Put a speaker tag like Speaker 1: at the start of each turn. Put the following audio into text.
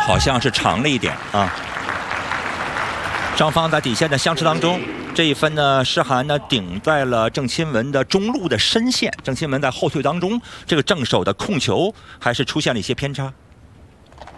Speaker 1: 好像是长了一点啊。双方在底线的相持当中，这一分呢，施涵呢顶在了郑钦文的中路的深线，郑钦文在后退当中，这个正手的控球还是出现了一些偏差。